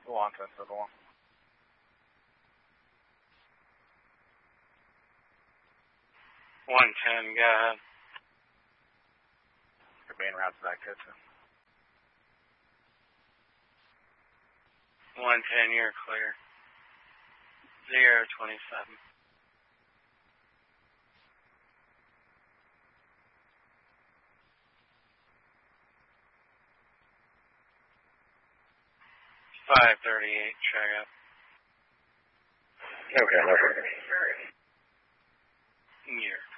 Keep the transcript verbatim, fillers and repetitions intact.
Go on, ten, so go on. one ten, go ahead. You're being routed back to two. one ten, you're clear. zero twenty-seven. five thirty-eight, check up. Okay, no problem. Year.